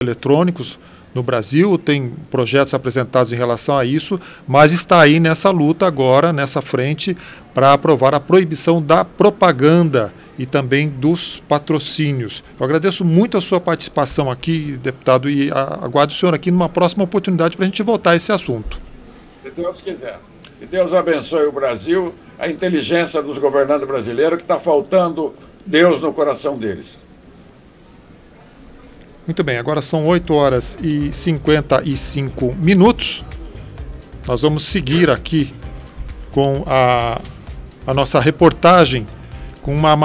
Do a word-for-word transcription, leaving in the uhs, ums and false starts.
eletrônicos no Brasil, tem projetos apresentados em relação a isso, mas está aí nessa luta agora, nessa frente, para aprovar a proibição da propaganda e também dos patrocínios. Eu agradeço muito a sua participação aqui, deputado, e aguardo o senhor aqui numa próxima oportunidade para a gente voltar a esse assunto. Se Deus quiser. Que Deus abençoe o Brasil, a inteligência dos governantes brasileiros, que está faltando Deus no coração deles. Muito bem, agora são oito horas e cinquenta e cinco minutos. Nós vamos seguir aqui com a, a nossa reportagem com uma